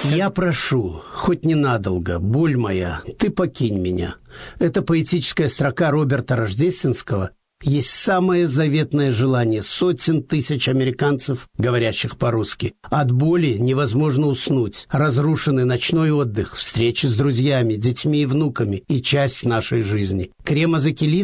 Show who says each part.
Speaker 1: Я прошу, хоть ненадолго, боль моя, ты покинь меня. Эта поэтическая строка Роберта Рождественского есть самое заветное желание сотен тысяч американцев, говорящих по-русски. От боли невозможно уснуть. Разрушенный ночной отдых, встречи с друзьями, детьми и внуками и часть нашей жизни. Кремозакелит